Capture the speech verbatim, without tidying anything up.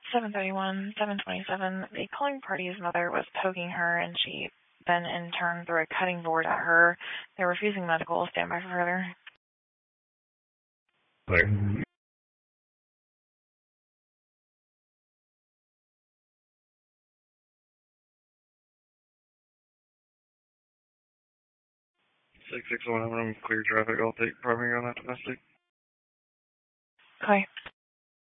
seven thirty-one, seven twenty-seven. The calling party's mother was poking her, and she then in turn threw a cutting board at her. They're refusing medical. Stand by for further. Clear. six six one, I'm clear traffic. I'll take primary on that domestic. Okay.